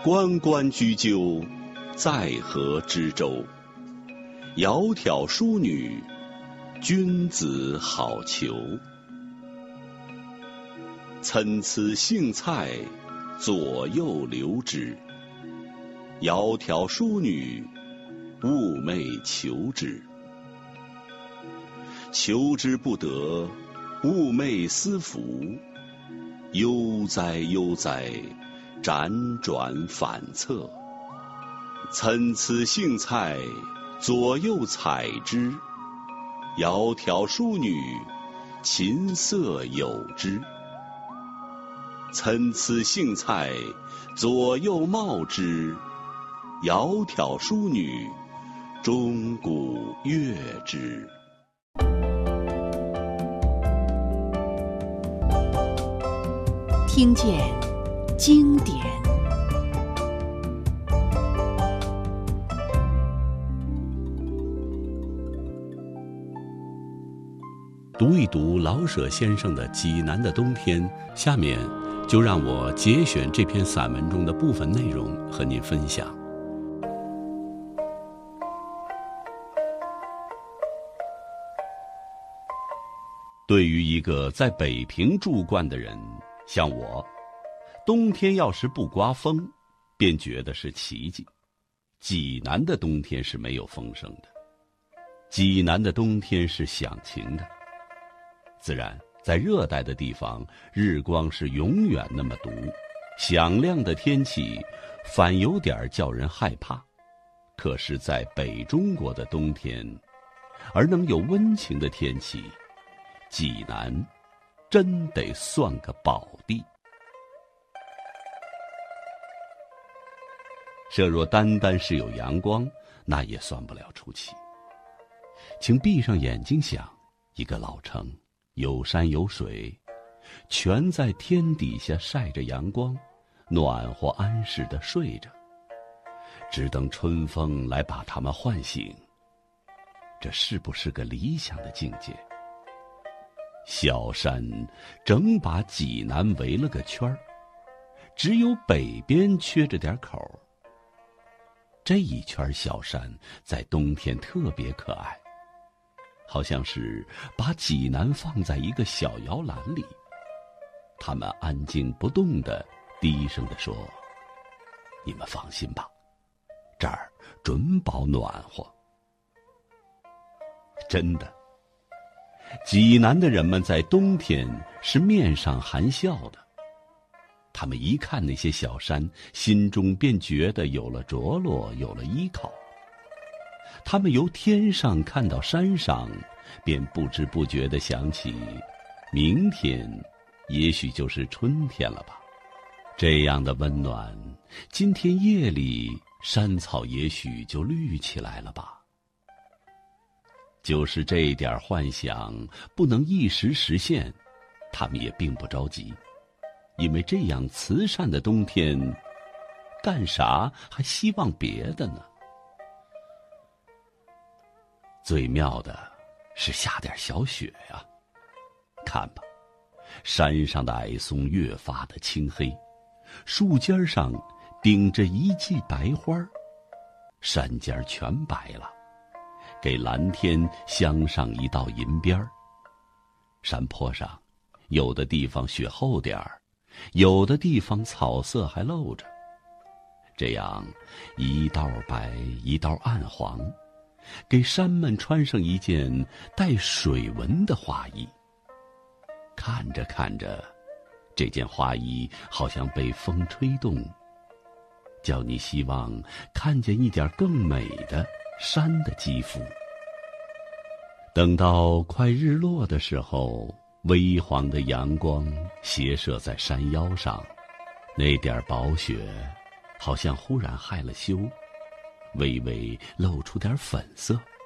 关关雎鸠，在河之洲。窈窕淑女，君子好逑。参差荇菜，左右流之。窈窕淑女，寤寐求之。求之不得，寤寐思服。悠哉悠哉，辗转反侧。参差荇菜，左右采之。窈窕淑女，琴瑟友之。参差荇菜，左右芼之。窈窕淑女，钟鼓乐之。 听见经典。 读一读老舍先生的《济南的冬天》，下面就让我节选这篇散文中的部分内容和您分享。对于一个在北平住惯的人，像我，冬天要是不刮风，便觉得是奇迹。济南的冬天是没有风声的，济南的冬天是响晴的。自然，在热带的地方，日光是永远那么毒，响亮的天气反有点叫人害怕。可是在北中国的冬天，而能有温情的天气，济南真得算个宝地。设若单单是有阳光，那也算不了出奇。请闭上眼睛想，一个老城，有山有水，全在天底下晒着阳光，暖和安适地睡着，只等春风来把它们唤醒。这是不是个理想的境界？小山整把济南围了个圈儿，只有北边缺着点口。这一圈小山在冬天特别可爱，好像是把济南放在一个小摇篮里。他们安静不动地低声地说：“你们放心吧，这儿准保暖和。”真的，济南的人们在冬天是面上含笑的。他们一看那些小山，心中便觉得有了着落，有了依靠。他们由天上看到山上，便不知不觉地想起，明天也许就是春天了吧。这样的温暖，今天夜里山草也许就绿起来了吧。就是这点幻想不能一时实现，他们也并不着急，因为这样慈善的冬天，干啥还希望别的呢？最妙的是下点小雪呀，看吧，山上的矮松越发的青黑，树尖上顶着一季白花，山尖全白了，给蓝天镶上一道银边儿。山坡上，有的地方雪厚点儿，有的地方草色还露着，这样一道白一道暗黄，给山们穿上一件带水纹的花衣。看着看着，这件花衣好像被风吹动，叫你希望看见一点更美的山的肌肤。等到快日落的时候，微黄的阳光斜射在山腰上，那点薄雪好像忽然害了羞，微微露出点粉色。